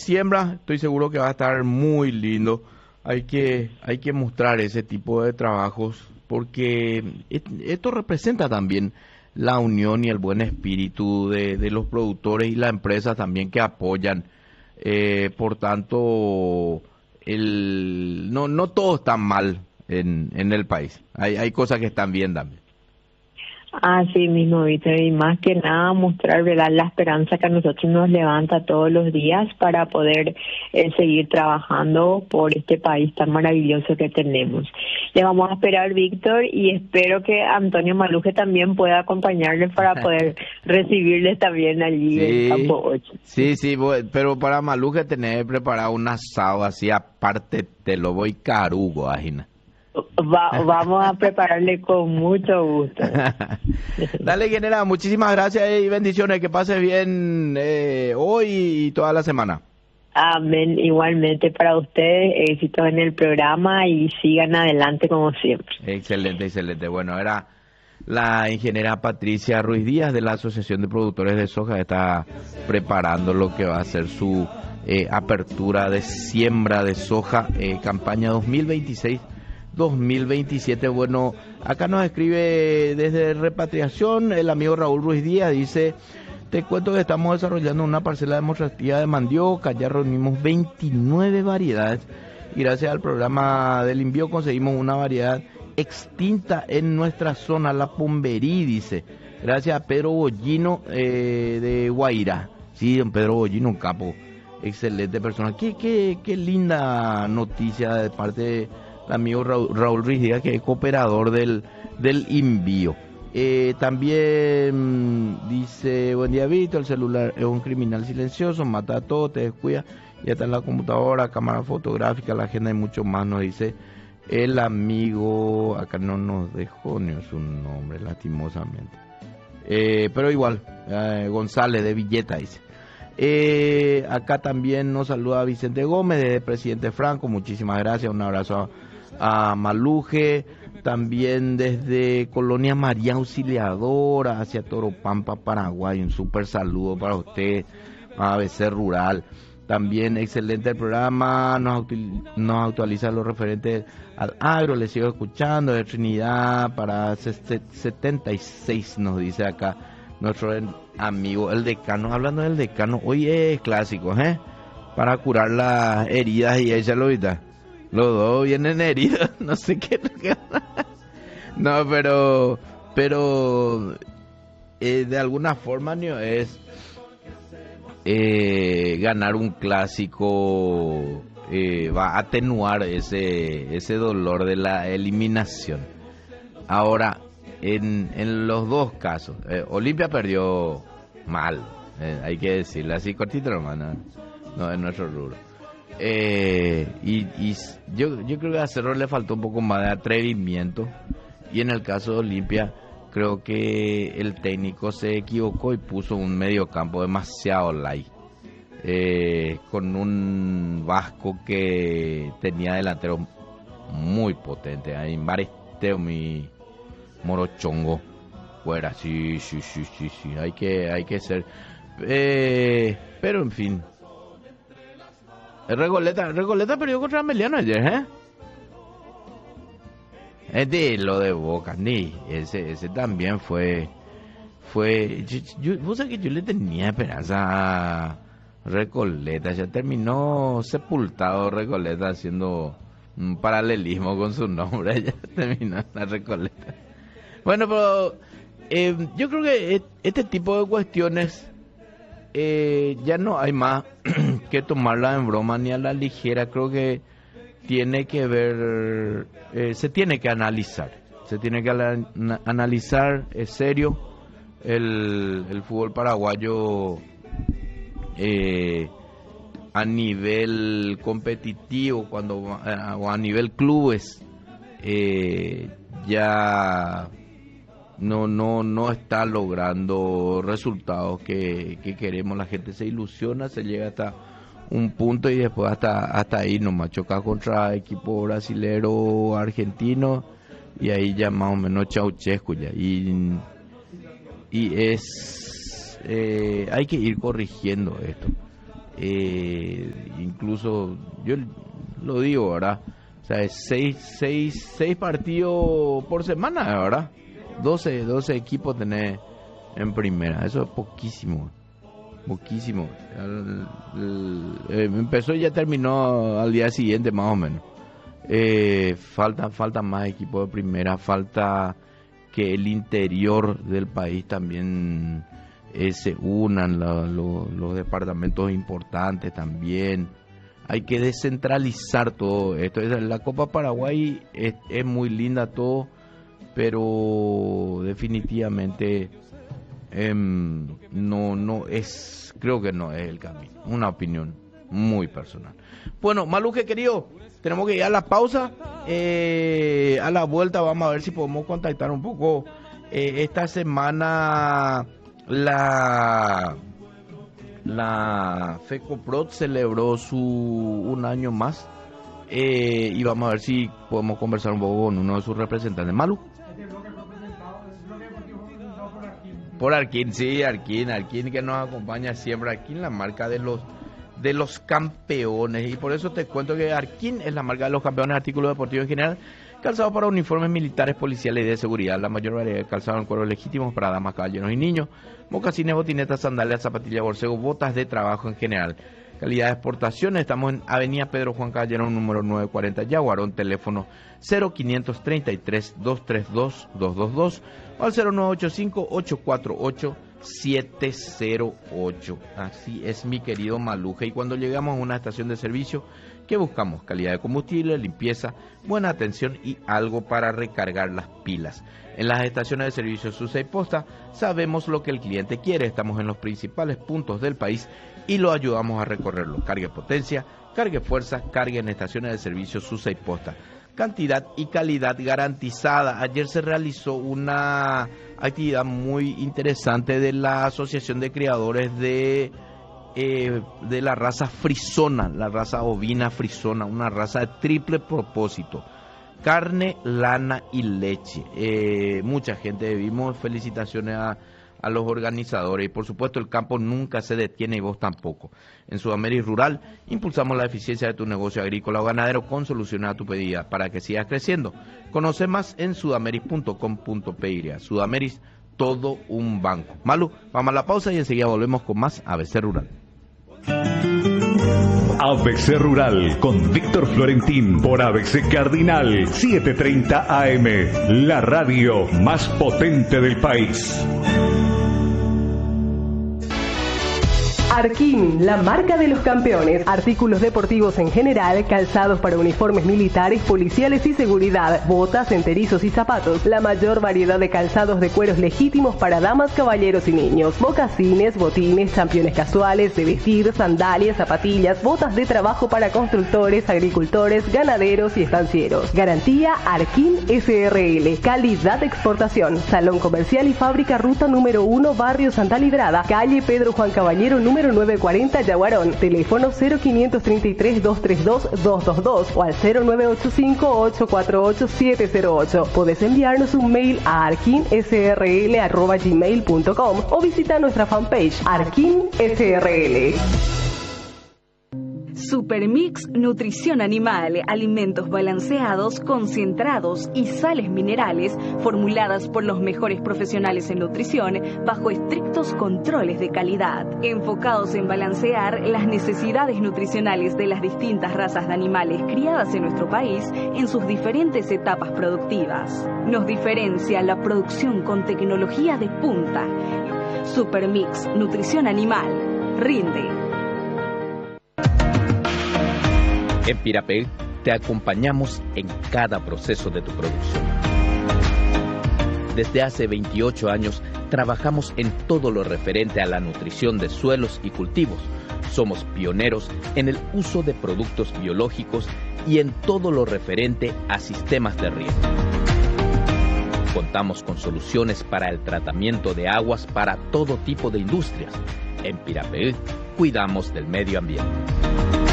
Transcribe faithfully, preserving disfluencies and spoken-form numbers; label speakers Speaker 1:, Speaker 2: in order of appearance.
Speaker 1: siembra, estoy seguro que va a estar muy lindo. Hay que, hay que mostrar ese tipo de trabajos porque et- esto representa también la unión y el buen espíritu de, de los productores y las empresas también que apoyan. Eh, por tanto, el, no, no todo está mal en, en el país. Hay, hay cosas que están bien también.
Speaker 2: Así mismo, Víctor, y más que nada mostrar, ¿verdad?, la esperanza que a nosotros nos levanta todos los días para poder eh, seguir trabajando por este país tan maravilloso que tenemos. Le vamos a esperar, Víctor, y espero que Antonio Maluje también pueda acompañarle para poder recibirles también allí en
Speaker 1: Sí,
Speaker 2: Campo ocho.
Speaker 1: sí, sí, voy- pero para Maluque tener preparado un asado así aparte, te lo voy carugo, Agina.
Speaker 2: Va, vamos a prepararle con mucho gusto.
Speaker 1: Dale, General, muchísimas gracias y bendiciones. Que pases bien eh, hoy y toda la semana.
Speaker 2: Amén, igualmente para ustedes, éxitos en el programa y sigan adelante como siempre.
Speaker 1: Excelente, excelente. Bueno, era la ingeniera Patricia Ruiz Díaz de la Asociación de Productores de Soja. Está preparando lo que va a ser su eh, apertura de siembra de soja, eh, campaña dos mil veintiséis dos mil veintisiete. Bueno, acá nos escribe desde Repatriación el amigo Raúl Ruiz Díaz, dice: te cuento que estamos desarrollando una parcela demostrativa de mandioca, ya reunimos veintinueve variedades y gracias al programa del envío conseguimos una variedad extinta en nuestra zona, la Pomberí, dice. Gracias a Pedro Bollino eh, de Guaira. Sí, don Pedro Bollino, un capo, excelente persona. Qué, qué, qué linda noticia de parte de el amigo Raúl, Raúl Ruiz Díaz, que es cooperador del, del envío. Eh, también dice: buen día, Víctor, el celular es un criminal silencioso, mata a todo, te descuida, ya está en la computadora, cámara fotográfica, la agenda y mucho más, nos dice el amigo. Acá no nos dejó ni su nombre, lastimosamente. Eh, pero igual, eh, González de Villeta dice. Eh, acá también nos saluda Vicente Gómez de Presidente Franco, muchísimas gracias, un abrazo a, a Maluje. También desde Colonia María Auxiliadora hacia Toropampa, Paraguay, un súper saludo para usted, a A B C Rural. También excelente el programa, nos, nos actualiza los referentes al agro, le sigo escuchando, de Trinidad para setenta y seis, nos dice acá nuestro amigo el decano. Hablando del decano, hoy es clásico, ¿eh? Para curar las heridas y ella lo ahorita. Los dos vienen heridos, no sé qué es lo que... No, pero... Pero... Eh, de alguna forma, ¿no? Es... Eh, ganar un clásico eh, va a atenuar ese, ese dolor de la eliminación. Ahora, en, en los dos casos, eh, Olimpia perdió mal, eh, hay que decirlo así cortito, hermano, no es nuestro rubro. Eh, y y yo, yo creo que a Cerro le faltó un poco más de atrevimiento, y en el caso de Olimpia creo que el técnico se equivocó y puso un mediocampo demasiado light, eh, con un Vasco que tenía delantero muy potente, ahí Maristeo, mi Morochongo fuera, sí, sí, sí, sí, sí, hay que, hay que ser, eh, pero en fin. Regoleta, Regoleta perdió contra Meliano ayer, ¿eh? Es de lo de Boca, ni ese, ese también fue, fue, yo, yo, vos sabés que yo le tenía esperanza a Recoleta, ya terminó sepultado Recoleta haciendo un paralelismo con su nombre, ya terminó la Recoleta. Bueno, pero eh, yo creo que este tipo de cuestiones eh, ya no hay más que tomarla en broma ni a la ligera. Creo que tiene que ver, eh, se tiene que analizar, se tiene que ana- analizar, es serio, el, el fútbol paraguayo eh, a nivel competitivo, cuando eh, o a nivel clubes, eh, ya no no no está logrando resultados que, que queremos. La gente se ilusiona, se llega hasta un punto y después hasta hasta ahí nomás, choca contra equipo brasilero, argentino, y ahí ya más o menos Ceausescu ya, y y es eh, hay que ir corrigiendo esto. Eh, incluso, yo lo digo, ¿verdad? O sea, es seis, seis, seis partidos por semana, ¿verdad? doce, doce equipos tenés en primera. Eso es poquísimo. Poquísimo. El, el, eh, empezó y ya terminó al día siguiente, más o menos. Eh, falta, falta más equipos de primera. Falta que el interior del país también eh, se unan, la, lo, los departamentos importantes también. Hay que descentralizar todo esto. La Copa Paraguay es, es muy linda todo, pero definitivamente eh, no, no es, creo que no es el camino. Una opinión muy personal. Bueno, Maluque querido, tenemos que ir a la pausa. Eh, a la vuelta vamos a ver si podemos contactar un poco. Eh, esta semana la la FECOPROD celebró su un año más eh, y vamos a ver si podemos conversar un poco con uno de sus representantes. Malu. Por Arquín, sí, Arquín, Arquín que nos acompaña siempre, Arquín, la marca de los de los campeones, y por eso te cuento que Arquín es la marca de los campeones, artículos deportivos en general, calzado para uniformes militares, policiales y de seguridad, la mayor variedad de calzado en cuero legítimos para damas, caballeros y niños, mocasines, botinetas, sandalias, zapatillas, borcegos, botas de trabajo en general. Calidad de exportación, estamos en Avenida Pedro Juan Caballero, número novecientos cuarenta, Yaguarón, teléfono cero quinientos treinta y tres, doscientos treinta y dos, doscientos veintidós o al cero nueve ocho cinco, ocho cuatro ocho, siete cero ocho. Así es, mi querido Maluje. Y cuando llegamos a una estación de servicio, ¿qué buscamos? Calidad de combustible, limpieza, buena atención y algo para recargar las pilas. En las estaciones de servicio Susa y Posta sabemos lo que el cliente quiere. Estamos en los principales puntos del país y lo ayudamos a recorrerlo. Cargue potencia, cargue fuerza, cargue en estaciones de servicio Susa y Posta. Cantidad y calidad garantizada. Ayer se realizó una actividad muy interesante de la Asociación de Criadores de eh, de la raza frisona, la raza ovina frisona, una raza de triple propósito: carne, lana y leche. Eh, mucha gente vimos, felicitaciones a, a los organizadores, y por supuesto el campo nunca se detiene y vos tampoco. En Sudamérica Rural impulsamos la eficiencia de tu negocio agrícola o ganadero con soluciones a tu pedida para que sigas creciendo. Conoce más en sudameris punto com punto pe. Sudameris, todo un banco. Malu, vamos a la pausa y enseguida volvemos con más A B C Rural.
Speaker 3: A B C Rural con Víctor Florentín por A B C Cardinal setecientos treinta A M, la radio más potente del país.
Speaker 4: Arquín, la marca de los campeones. Artículos deportivos en general, calzados para uniformes militares, policiales y seguridad, botas, enterizos y zapatos. La mayor variedad de calzados de cueros legítimos para damas, caballeros y niños. Mocasines, botines, championes casuales, de vestir, sandalias, zapatillas, botas de trabajo para constructores, agricultores, ganaderos y estancieros. Garantía Arquín S R L. Calidad de exportación. Salón Comercial y Fábrica, ruta número uno, Barrio Santa Librada, calle Pedro Juan Caballero, número novecientos cuarenta, Yaguarón. Teléfono cero quinientos treinta y tres, doscientos treinta y dos, doscientos veintidós o al cero nueve ocho cinco, ocho cuatro ocho, siete cero ocho. Podés enviarnos un mail a arquinsrl arroba gmail punto com o visita nuestra fanpage Arquín S R L.
Speaker 5: Supermix Nutrición Animal, alimentos balanceados, concentrados y sales minerales formuladas por los mejores profesionales en nutrición bajo estrictos controles de calidad, enfocados en balancear las necesidades nutricionales de las distintas razas de animales criadas en nuestro país en sus diferentes etapas productivas. Nos diferencia la producción con tecnología de punta. Supermix Nutrición Animal rinde.
Speaker 1: En Pirapeg te acompañamos en cada proceso de tu producción. Desde hace veintiocho años trabajamos en todo lo referente a la nutrición de suelos y cultivos. Somos pioneros en el uso de productos biológicos y en todo lo referente a sistemas de riego. Contamos con soluciones para el tratamiento de aguas para todo tipo de industrias. En Pirapeg cuidamos del medio ambiente.